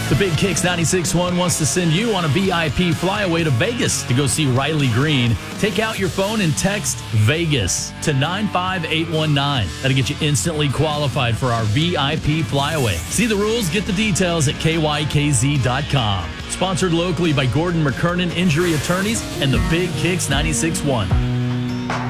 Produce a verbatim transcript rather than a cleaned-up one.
The Big Kicks ninety-six point one wants to send you on a V I P flyaway to Vegas to go see Riley Green. Take out your phone and text VEGAS to nine five eight one nine. That'll get you instantly qualified for our V I P flyaway. See the rules, get the details at K Y K Z dot com. Sponsored locally by Gordon McKernan Injury Attorneys and the Big Kicks ninety-six point one.